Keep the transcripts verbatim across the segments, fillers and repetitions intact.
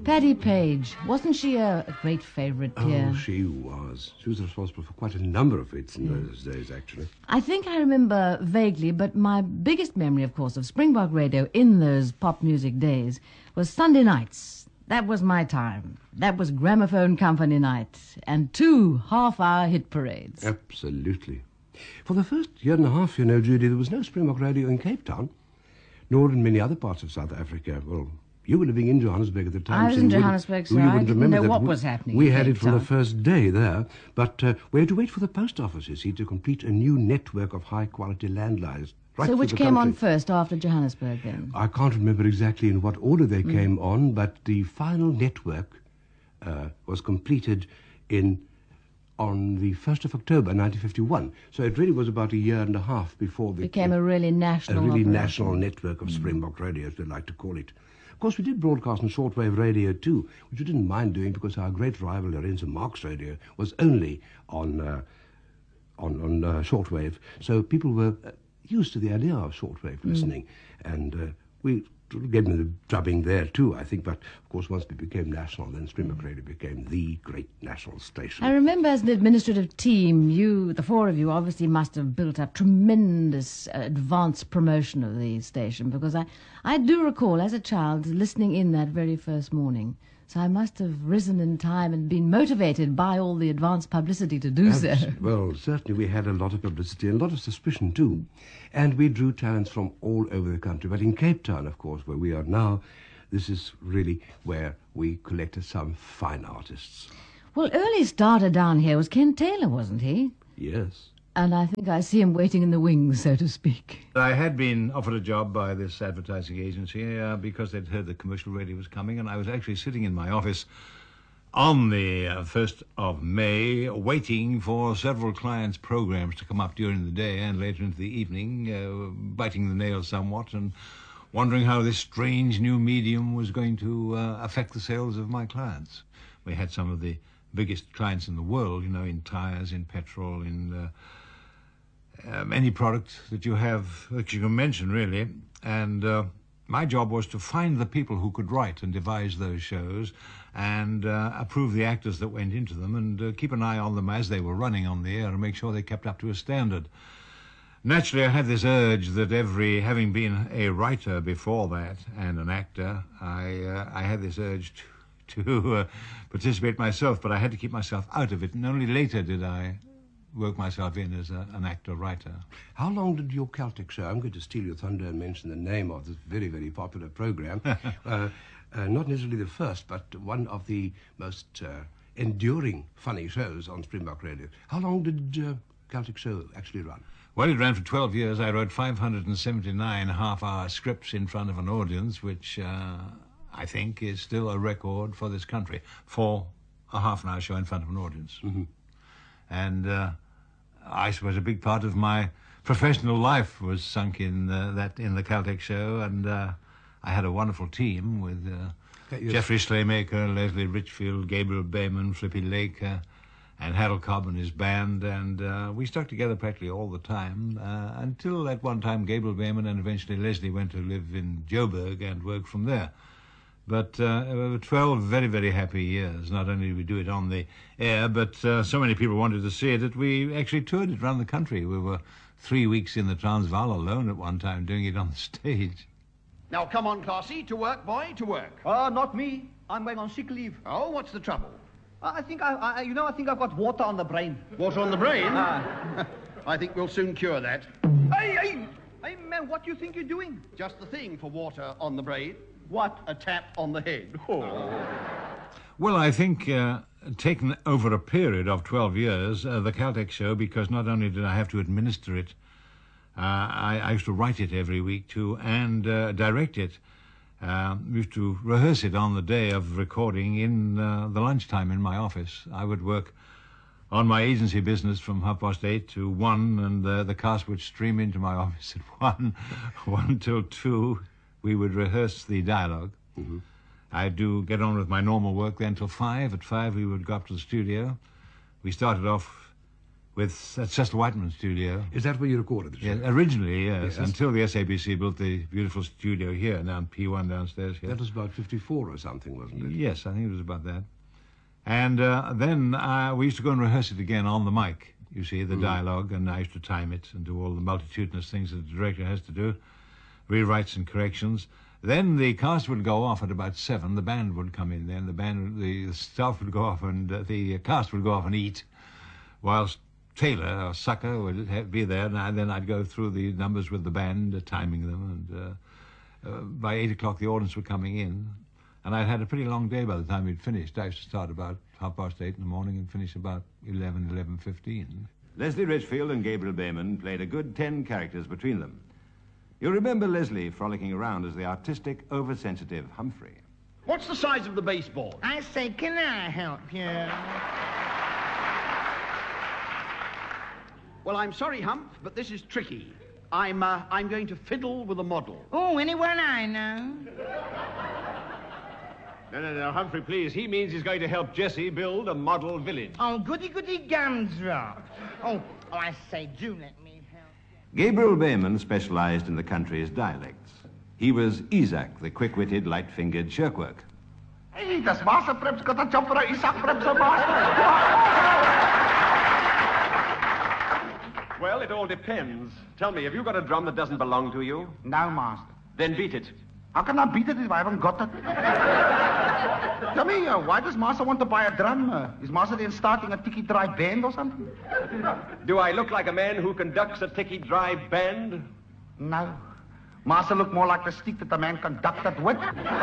Paddy Page, wasn't she a, a great favourite here? Oh, she was. She was responsible for quite a number of hits in mm. those days, actually. I think I remember vaguely, but my biggest memory, of course, of Springbok Radio in those pop music days was Sunday nights. That was my time. That was gramophone company night and two half-hour hit parades. Absolutely. For the first year and a half, you know, Judy, there was no Springbok Radio in Cape Town, nor in many other parts of South Africa. Well, you were living in Johannesburg at the time. I was so in Johannesburg, so I didn't know what we, was happening. We had Cape it from Town. the first day there, but uh, we had to wait for the post office, you see, to complete a new network of high-quality landlines. Right so which the came country. on first after Johannesburg, then? I can't remember exactly in what order they mm. came on, but the final network uh, was completed in on the first of October nineteen fifty-one. So it really was about a year and a half before the... Became a really national... A really operation. national network of mm. Springbok Radio, as they like to call it. Of course, we did broadcast on shortwave radio too, which we didn't mind doing because our great rival, Lorenzo Marx Radio, was only on uh, on, on uh, shortwave. So people were uh, used to the idea of shortwave listening, mm. and uh, we gave them the drubbing there too, I think. But of course, once we became national, then Springbok Radio became the great national station. I remember as an administrative team, you, the four of you, obviously must have built up tremendous uh, advanced promotion of the station, because I, I do recall as a child listening in that very first morning. So I must have risen in time and been motivated by all the advanced publicity to do Abs- so. Well, certainly we had a lot of publicity and a lot of suspicion too. And we drew talents from all over the country. But in Cape Town, of course, where we are now, this is really where we collected some fine artists. Well, early starter down here was Ken Taylor, wasn't he? Yes. And I think I see him waiting in the wings, so to speak. I had been offered a job by this advertising agency uh, because they'd heard that commercial radio was coming, and I was actually sitting in my office on the uh, first of May, waiting for several clients' programs to come up during the day and later into the evening, uh, biting the nails somewhat and wondering how this strange new medium was going to uh, affect the sales of my clients. We had some of the biggest clients in the world, you know, in tires, in petrol, in... Uh, Um, any product that you have that you can mention, really. And uh, my job was to find the people who could write and devise those shows and uh, approve the actors that went into them and uh, keep an eye on them as they were running on the air and make sure they kept up to a standard. Naturally, I had this urge that every, having been a writer before that and an actor, I, uh, I had this urge to, to uh, participate myself, but I had to keep myself out of it, and only later did I work myself in as a, an actor-writer. How long did your Celtic show, I'm going to steal your thunder and mention the name of this very, very popular program, uh, uh, not necessarily the first, but one of the most uh, enduring funny shows on Springbok Radio. How long did uh, Celtic show actually run? Well, it ran for twelve years. I wrote five hundred seventy-nine half-hour scripts in front of an audience, which uh, I think is still a record for this country, for a half-an-hour show in front of an audience. Mm-hmm. And uh, I suppose a big part of my professional life was sunk in uh, that in the Caltech show, and uh, I had a wonderful team with uh, Jeffrey Slaymaker, Leslie Richfield, Gabriel Bayman, Flippy Lake, uh, and Harold Cobb and his band, and uh, we stuck together practically all the time uh, until at one time Gabriel Bayman and eventually Leslie went to live in Joburg and work from there. But uh, twelve very, very happy years. Not only did we do it on the air, but uh, so many people wanted to see it that we actually toured it around the country. We were three weeks in the Transvaal alone at one time doing it on the stage. Now, come on, Classy. To work, boy, to work. Uh, not me. I'm going on sick leave. Oh, what's the trouble? Uh, I think I, I, you know, I think I've got water on the brain. Water on the brain? Ah. I think we'll soon cure that. Hey, hey, hey, man, what do you think you're doing? Just the thing for water on the brain. What? A tap on the head. Oh. Well, I think uh, taken over a period of twelve years, uh, the Caltech show, because not only did I have to administer it, uh, I, I used to write it every week too, and uh, direct it. Uh, we used to rehearse it on the day of recording in uh, the lunchtime in my office. I would work on my agency business from half past eight to one, and uh, the cast would stream into my office at one, one till two. We would rehearse the dialogue. Mm-hmm. I'd do get on with my normal work then till five. At five, we would go up to the studio. We started off with at Cecil Whiteman's studio. Is that where you recorded the show? Yeah, originally, yes, Yes. until the S A B C built the beautiful studio here, now in P one downstairs here. That was about fifty-four or something, wasn't it? Yes, I think it was about that. And uh, then uh, we used to go and rehearse it again on the mic, you see, the dialogue, and I used to time it and do all the multitudinous things that the director has to do, rewrites and corrections. Then the cast would go off at about seven, the band would come in then, the band, the staff would go off and uh, the cast would go off and eat, whilst Taylor or Sucker would have, be there, and I, then I'd go through the numbers with the band, uh, timing them, and uh, uh, by eight o'clock the audience were coming in, and I'd had a pretty long day by the time we'd finished. I used to start about half past eight in the morning and finish about eleven, eleven fifteen. Leslie Richfield and Gabriel Bayman played a good ten characters between them. You'll remember Leslie frolicking around as the artistic, oversensitive Humphrey. What's the size of the baseboard? I say, can I help you? Well, I'm sorry, Hump, but this is tricky. I'm, uh, I'm going to fiddle with a model. Oh, anyone I know. No, no, no, Humphrey, please. He means he's going to help Jessie build a model village. Oh, goody goody gumdrop. Oh, oh, I say, do let me help. Gabriel Bayman specialized in the country's dialects. He was Isaac, the quick-witted, light-fingered shirkwork. Hey, das Master Preps got a job for a Isaac Preps Master. Well, it all depends. Tell me, have you got a drum that doesn't belong to you? No, Master. Then beat it. How can I beat it if I haven't got it? Tell me, uh, why does Master want to buy a drum? Uh, is Master then starting a Tiki Dry band or something? Do I look like a man who conducts a Tiki Dry band? No. Master look more like the stick that the man conducted with.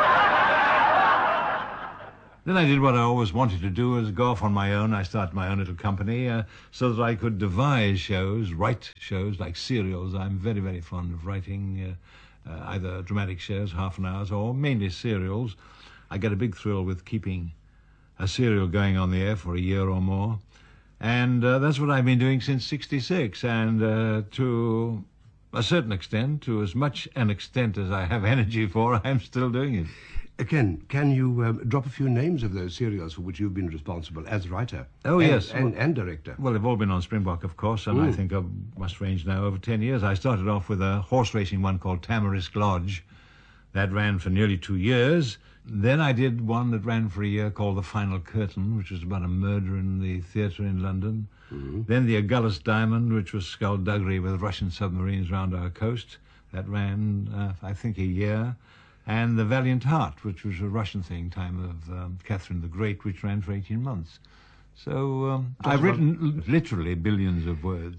Then I did what I always wanted to do, was go off on my own. I started my own little company uh, so that I could devise shows, write shows like serials. I'm very, very fond of writing uh, uh, either dramatic shows, half an hours, or mainly serials. I get a big thrill with keeping a serial going on the air for a year or more. And uh, that's what I've been doing since sixty-six. And uh, to a certain extent, to as much an extent as I have energy for, I'm still doing it. Again, can you um, drop a few names of those serials for which you've been responsible as writer? Oh, and, yes. And, and director. Well, they've all been on Springbok, of course, and I think I must range now over ten years. I started off with a horse racing one called Tamarisk Lodge. That ran for nearly two years. Then I did one that ran for a year called The Final Curtain, which was about a murder in the theatre in London. Mm-hmm. Then The Agulhas Diamond, which was skullduggery with Russian submarines round our coast. That ran, uh, I think, a year. And The Valiant Heart, which was a Russian thing, time of um, Catherine the Great, which ran for eighteen months. So um, I've written literally billions of words.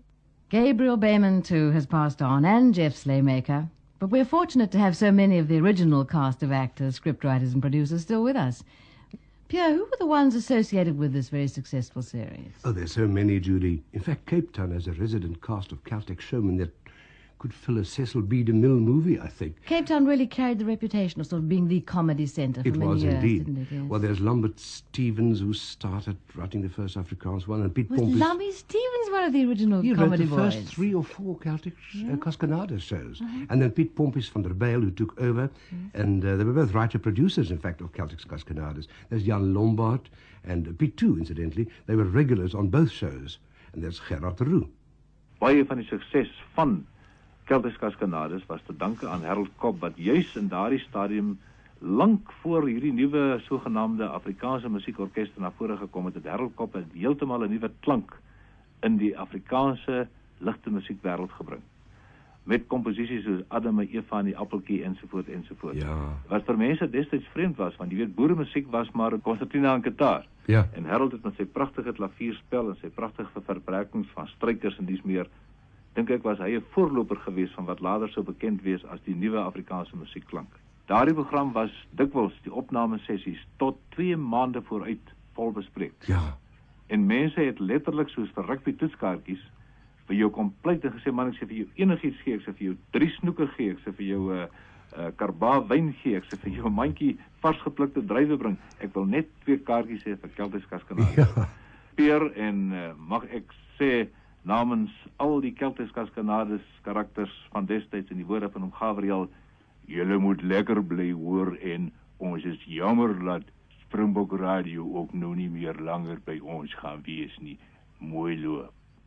Gabriel Bayman, too, has passed on, and Jeff Slaymaker. But we're fortunate to have so many of the original cast of actors, scriptwriters and producers still with us. Pierre, who were the ones associated with this very successful series? Oh, there's so many, Judy. In fact, Cape Town has a resident cast of Celtic showmen that could fill a Cecil B. DeMille movie, I think. Cape Town really carried the reputation of sort of being the comedy centre for It many was years, indeed. didn't it? Yes. Well, there's Lambert Stevens, who started writing the first Afrikaans one, and Piet Was Pompey. Lummy Stevens one of the original He wrote comedy the boys? first three or four Celtic uh, Cascanader shows. And then Piet Pompis van der Bijl, who took over. And uh, they were both writer-producers, in fact, of Celtic Cascanaders. There's Jan Lombard and uh, Piet too, incidentally. They were regulars on both shows. And there's Gerard de Roux. Baie van die sukses van Celtic Cascanaders was te danke aan Harold Cobb, wat juis in daardie stadium lank voor hierdie nuwe sogenaamde Afrikaanse musiekorkeste na vore gekom het, het Harold Cobb het heeltemal 'n nuwe klank in die Afrikaanse ligte musiekwêreld gebring. Met komposisies soos Adam en Eva en die Appeltjie ensovoort ensovoort. Ja. Wat vir mense destyds vreemd was, want jy weet boeremusiek was maar 'n konsertina en gitaar. Ja. En Harold het met sy pragtige klavierspel en sy pragtige verbrekings van strykers en dies meer, dink ek was hy 'n voorloper geweest van wat later sou bekend wees as die nuwe Afrikaanse musiekklank. Daardie program was dikwels die opnamesessies tot twee maande vooruit vol bespreek. Ja. En mense het letterlik soos vir rugby toetskaartjies vir jou kompleet gesê, man, ek sê vir jou enigiets gee, ek sê vir jou drie snoeke gee, ek sê vir jou 'n uh, uh, karba wyn gee, ek sê vir jou 'n mandjie vars geplukte druiwe bring. Ek wil net twee kaartjies hê vir Celtic Cascanaders. Ja. Peer en uh, mag ek sê namens al die Celtic Cascanaders karakters van destyds in die woorde van hom Gabriel, julle moet lekker bly hoor en ons is jammer dat Springbok Radio ook nou nie meer langer by ons gaan wees nie. Mooi loop.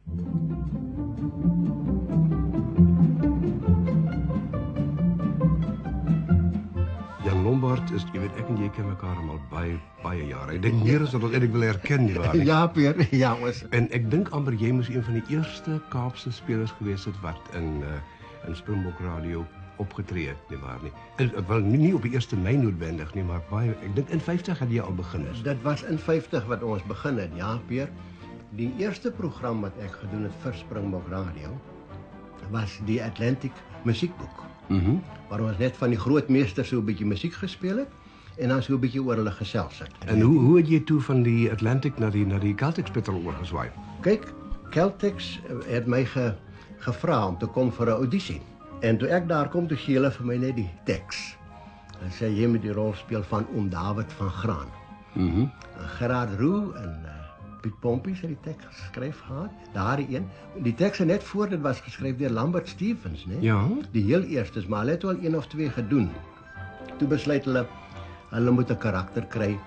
Jan Lombard is, jy weet, ek en jy ken mekaar al baie, baie jare. Ek dink meer as wat ons eintlik wil herken, nie waar nie? Ja, Peer, ja, ons. En ek dink amper jy moes een van die eerste Kaapse spelers gewees het wat in, uh, in Springbok Radio opgetree het, nie waar nie? En, wel, nie, nie op die eerste Mei noodwendig nie, maar baie, ek dink in vyftig het jy al begin is. Dit was in vyftig wat ons begin het, ja, Peer. Die eerste program wat ek gedoen het vir Springbok Radio was die Atlantic musiekboek. Mhm. Waar ons net van die groot meesters so 'n bietjie musiek gespeel het en dan so 'n bietjie oor hulle gesels het. En hoe hoe het jy toe van die Atlantic na die na die Celtic Spittal oorgeswaai? Kyk, Celtics het my ge, gevra om te kom vir 'n audisie. En toe ek daar kom, toe gee hulle vir my net die teks. En sê jy moet die rol speel van oom David van Graan. Mhm. Mm Gerard Roux en uh, Piet Pompies het die teks geskryf gehad. Daardie een. Die teks net voor dit was geskryf deur Lambert Stevens, né? Ja. Die heel eerstes, maar hulle het wel een of twee gedoen. Toe besluit hulle hulle moet 'n karakter kry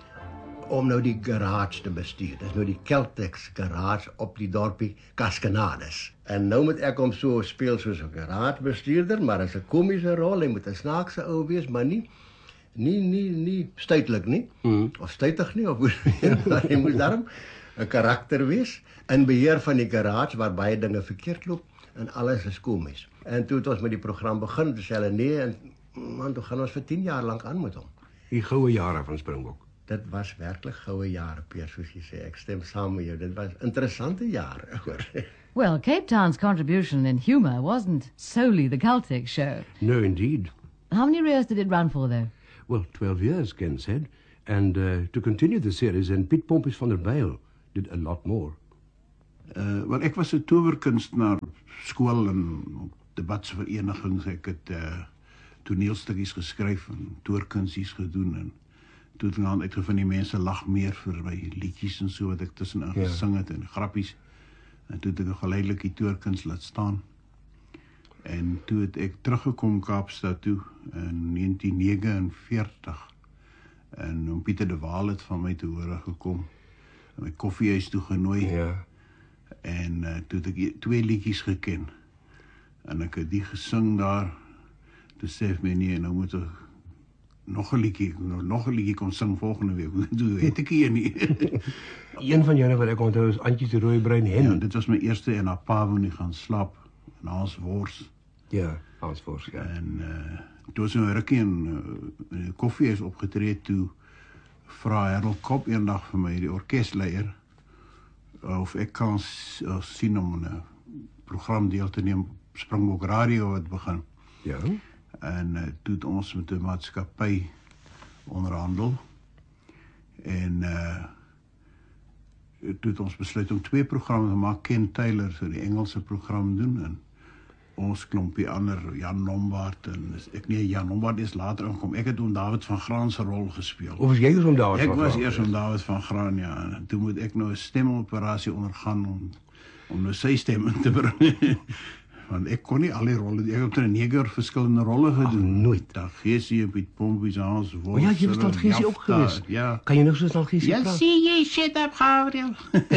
om nou die garage te bestuur. Dis nou die Celtics garage op die dorpie Cascades. En nou moet ek hom so speel soos 'n garage bestuurder, maar as 'n komiese rol, hy moet 'n snaakse ou wees, maar nie nie nie nie stuitelik nie. Mm. Of stuitig nie, of maar hy moet daarom 'n karakter wees in beheer van die garage waar baie dinge verkeerd loop en alles is komies. En toe het ons met die program begin, toe sê hulle nee, en man, toe gaan ons vir tien jaar lank aan met hom. Die goue jare van Springbok. Dit was werklik goue jare, Peer, soos jy sê. Ek stem saam met jou. Dit was interessante jare, hoor. Well, Cape Town's contribution in humour wasn't solely the Celtic show. No, indeed. How many years did it run for, though? Well, twelve years, Ken said. And uh, to continue the series, and Piet Pompies van der Bijl did a lot more. Uh, wel, ek was 'n towerkunstenaar op skool en op debatsverenigings. Ek het uh, toneelstukkies geskryf en toerkunsies gedoen en toe het ek aan uitgevind die mense lag meer vir my liedjies en so wat ek tussenin Ja. gesing het en grappies. En toe het ek geleidelik die toerkuns laat staan. En toe het ek teruggekom Kaapstad toe in negentien negenenveertig. En oom Pieter de Waal het van my te hore gekom. En my koffiehuis toe genooi. Ja. En uh, toe het ek twee liedjies geken. En ek het die gesing daar. Toe sê my nee, nou moet ek nog 'n liedjie, nog 'n liedjie kom sing volgende week. Toe het ek hier nie. Een van julle wat ek onthou is Antjie se Rooibrein Hen. Ja, dit was my eerste en haar pa wou nie gaan slaap. En Hans Wors. Ja, Hans Wors, ja. En uh, toe was een rukkie in, uh, in die koffiehuis opgetree, toe vra Harold Kopp eendag vir my, die orkestleier, of ek kan uh, sien om 'n program deel te neem op Springbok Radio wat begin. Ja. En uh, toe het ons met 'n maatskappy onderhandel. En uh, toe het ons besluit om twee programme te maak. Ken Taylor sou die Engelse program doen en ons klompie ander, Jan Lombard en ek nee, Jan Lombard is later ingekom. Ek het oom David van Graan se rol gespeel. Of was jy dus oom David ek van was Graan? eers oom David van Graan, ja. En toe moet ek nou 'n stemoperasie ondergaan om om nou sy stem in te bring. Want ek kon nie al die rolle, ek het in negen verskillende rolle gedoen. Ach, nooit. Daar Geesie, Piet Pompies, Hans Wors. O ja, jy was al Geesie ook geweest. Ja. Kan jy nog soos al Geesie Ja, praat? zie je, shut up, Gabriel.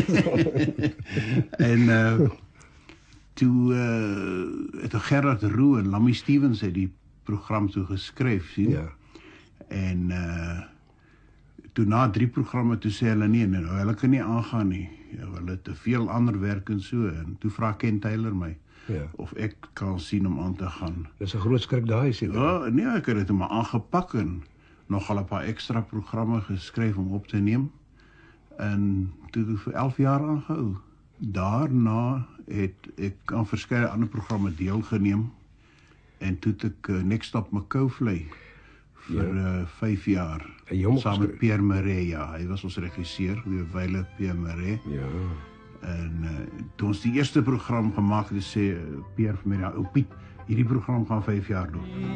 en uh, toe uh, het Gerard Roux en Lammy Stevens het die program toe geskryf, sien? Ja. En uh, toe na drie programme toe sê hulle nee, nee, hulle kan nie aangaan nie. Ja, hulle het te veel ander werk en so. En toe vra Ken Taylor my Ja. of ek kan sien om aan te gaan. Dis 'n groot skrik daai seker. Ja, nee, ek het dit maar aangepak en nogal 'n paar ekstra programme geskryf om op te neem. En toe het ek vir elf jaar aangehou. Daarna het ek aan verskeie ander programme deelgeneem en toe het ek uh, Next Stop Macaulay vir ja. uh, vyf jaar. En jy hom saam met geskryf? Pierre Marais, ja. Hy was ons regisseur, die wyle Pierre Marais. Ja. En uh, toe ons die eerste program gemaak het, sê uh, Pierre vir my, ja, ou Piet, hierdie program gaan vyf jaar doen.